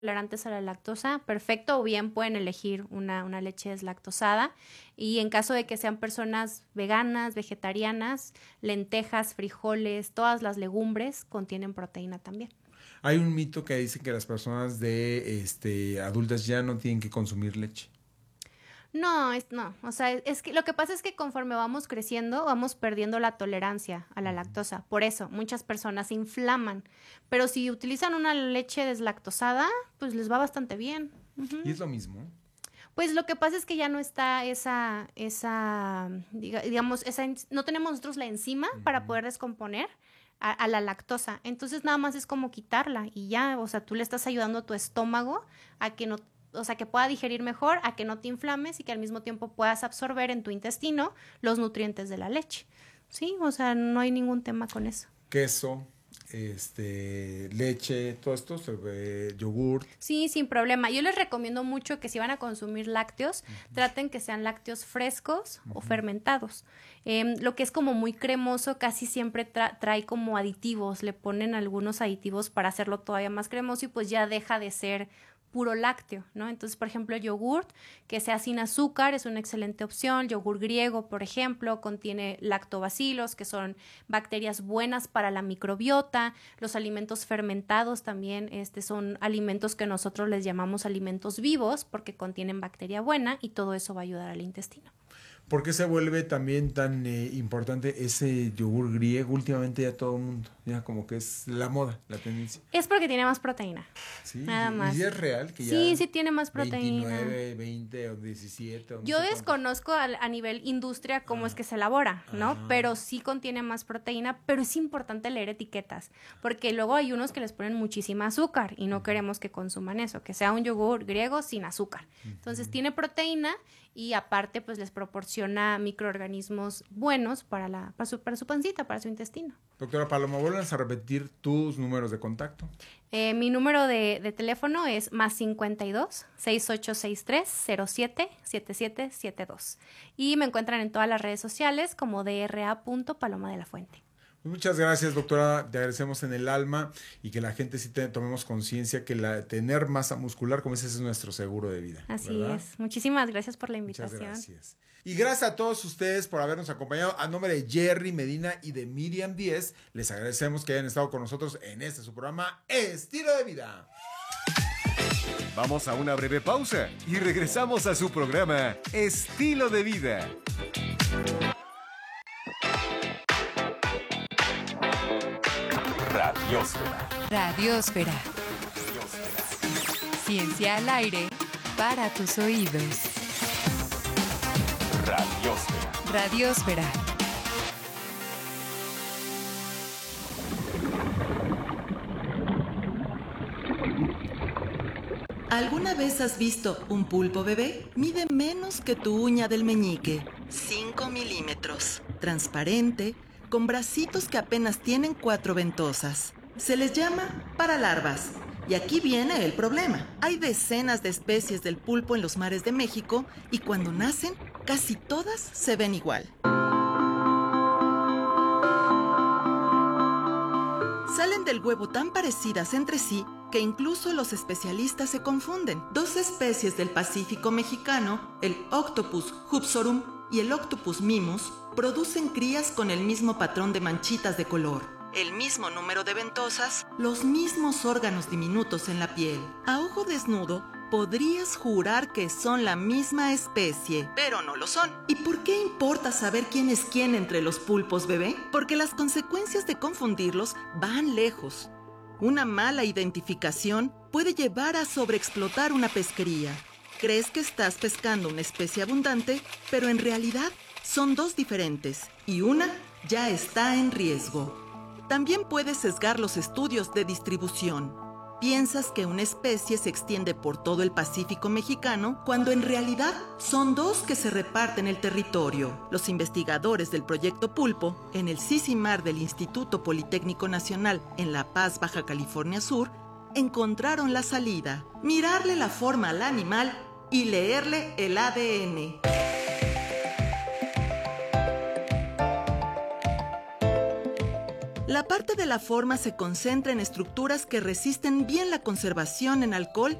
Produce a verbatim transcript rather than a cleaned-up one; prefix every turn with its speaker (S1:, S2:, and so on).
S1: intolerantes a la lactosa, perfecto, o bien pueden elegir una, una leche deslactosada. Y en caso de que sean personas veganas, vegetarianas, lentejas, frijoles, todas las legumbres contienen proteína también.
S2: Hay un mito que dice que las personas de este, adultas ya no tienen que consumir leche.
S1: No, es, no, o sea, es que lo que pasa es que conforme vamos creciendo, vamos perdiendo la tolerancia a la lactosa. Por eso, muchas personas se inflaman. Pero si utilizan una leche deslactosada, pues les va bastante bien. Uh-huh.
S2: ¿Y es lo mismo?
S1: Pues lo que pasa es que ya no está esa, esa, diga, digamos, esa, no tenemos nosotros la enzima uh-huh. para poder descomponer a, a la lactosa. Entonces nada más es como quitarla y ya, o sea, tú le estás ayudando a tu estómago a que no, o sea, que pueda digerir mejor, a que no te inflames y que al mismo tiempo puedas absorber en tu intestino los nutrientes de la leche. Sí, o sea, no hay ningún tema con eso.
S2: Queso, este, leche, todo esto, eh, yogur.
S1: Sí, sin problema. Yo les recomiendo mucho que si van a consumir lácteos, uh-huh. traten que sean lácteos frescos uh-huh. o fermentados. Eh, lo que es como muy cremoso casi siempre tra- trae como aditivos, le ponen algunos aditivos para hacerlo todavía más cremoso y pues ya deja de ser puro lácteo, ¿no? Entonces, por ejemplo, el yogurt que sea sin azúcar es una excelente opción. Yogur griego, por ejemplo, contiene lactobacilos, que son bacterias buenas para la microbiota. Los alimentos fermentados también este, son alimentos que nosotros les llamamos alimentos vivos porque contienen bacteria buena y todo eso va a ayudar al intestino.
S2: ¿Por qué se vuelve también tan eh, importante ese yogur griego? Últimamente ya todo el mundo, ya como que es la moda, la tendencia.
S1: Es porque tiene más proteína.
S2: Sí,
S1: nada más.
S2: ¿Y es real que ya
S1: sí, sí tiene más proteína?
S2: veintinueve, veinte o diecisiete. O no
S1: Yo
S2: sé
S1: desconozco a, a nivel industria cómo ah. es que se elabora, ¿no? Ah. Pero sí contiene más proteína, pero es importante leer etiquetas, porque luego hay unos que les ponen muchísima azúcar y no uh-huh. queremos que consuman eso, que sea un yogur griego sin azúcar. Uh-huh. Entonces tiene proteína y aparte pues les proporciona microorganismos buenos para, la, para, su, para su pancita, para su intestino.
S2: Doctora Paloma, ¿vuelves a repetir tus números de contacto?
S1: Eh, mi número de, de teléfono es más cincuenta y dos, sesenta y ocho sesenta y tres, cero siete, setenta y siete setenta y dos y me encuentran en todas las redes sociales como dra punto paloma de la fuente.
S2: Muchas gracias, doctora, te agradecemos en el alma y que la gente sí te, tomemos conciencia que la, tener masa muscular, como ese es nuestro seguro de vida.
S1: Así
S2: ¿verdad?
S1: es. Muchísimas gracias por la invitación.
S2: Muchas gracias. Y gracias a todos ustedes por habernos acompañado. A nombre de Jerry Medina y de Miriam Díez, les agradecemos que hayan estado con nosotros en este su programa Estilo de Vida.
S3: Vamos a una breve pausa y regresamos a su programa Estilo de Vida. Radiósfera.
S4: Radiósfera. Ciencia al aire para tus oídos.
S3: Radiósfera.
S4: Radiósfera.
S5: ¿Alguna vez has visto un pulpo bebé? Mide menos que tu uña del meñique. cinco milímetros. Transparente, con bracitos que apenas tienen cuatro ventosas. Se les llama paralarvas. Y aquí viene el problema. Hay decenas de especies del pulpo en los mares de México y cuando nacen, casi todas se ven igual. Salen del huevo tan parecidas entre sí que incluso los especialistas se confunden. Dos especies del Pacífico mexicano, el Octopus hupsorum y el Octopus mimus, producen crías con el mismo patrón de manchitas de color, el mismo número de ventosas, los mismos órganos diminutos en la piel. A ojo desnudo, podrías jurar que son la misma especie, pero no lo son. ¿Y por qué importa saber quién es quién entre los pulpos bebé? Porque las consecuencias de confundirlos van lejos. Una mala identificación puede llevar a sobreexplotar una pesquería. Crees que estás pescando una especie abundante, pero en realidad son dos diferentes y una ya está en riesgo. También puedes sesgar los estudios de distribución. Piensas que una especie se extiende por todo el Pacífico mexicano cuando en realidad son dos que se reparten el territorio. Los investigadores del Proyecto Pulpo, en el Sisimar del Instituto Politécnico Nacional en La Paz, Baja California Sur, encontraron la salida: mirarle la forma al animal y leerle el A D N. La parte de la forma se concentra en estructuras que resisten bien la conservación en alcohol